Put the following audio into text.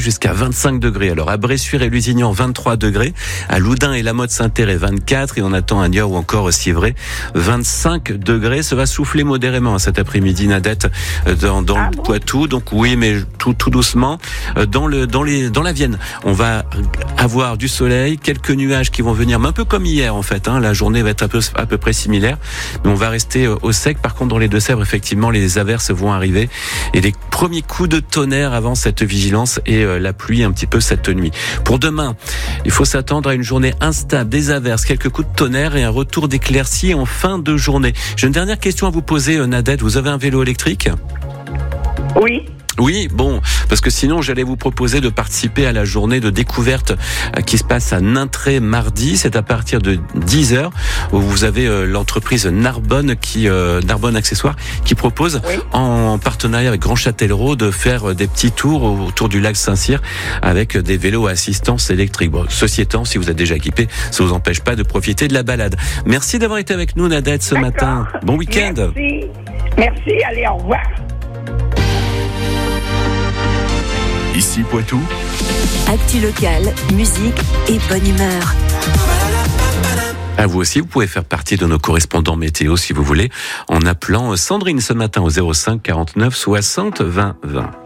jusqu'à 25 degrés. Alors à Bressuire et Lusignan, 23 degrés. À Loudun et La Motte-Saint-Thérèse, 24. Et on attend à Niort ou encore Civray, 25 degrés. Ça va souffler modérément cet après-midi, Nadette, dans le Poitou. Donc oui, mais tout doucement. Dans la Vienne, on va avoir du soleil, quelques nuages qui vont venir, mais un peu comme hier en fait. La journée va être à peu près similaire, mais on va rester au sec. Par contre, dans les Deux-Sèvres, effectivement, les averses vont arriver et les premiers coups de tonnerre avant cette vigilance et la pluie un petit peu cette nuit. Pour demain, il faut s'attendre à une journée instable, des averses, quelques coups de tonnerre et un retour d'éclaircies en fin de journée. J'ai une dernière question à vous poser, Nadette. Vous avez un vélo électrique ? Oui. Oui, bon, parce que sinon j'allais vous proposer de participer à la journée de découverte qui se passe à Nintré mardi. C'est à partir de 10h où vous avez l'entreprise Narbonne Accessoires qui propose en partenariat avec Grand Châtellerault de faire des petits tours autour du lac Saint-Cyr avec des vélos à assistance électrique. Bon, ceci étant, si vous êtes déjà équipé, ça vous empêche pas de profiter de la balade. Merci d'avoir été avec nous, Nadette, ce matin. Bon week-end. Merci, allez, au revoir. Ici Poitou. Actu locale, musique et bonne humeur. À vous aussi, vous pouvez faire partie de nos correspondants météo si vous voulez, en appelant Sandrine ce matin au 05 49 60 20 20.